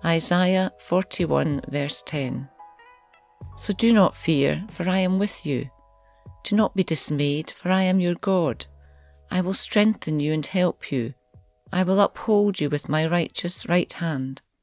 Isaiah 41 verse 10. So do not fear, for I am with you. Do not be dismayed, for I am your God. I will strengthen you and help you. I will uphold you with my righteous right hand.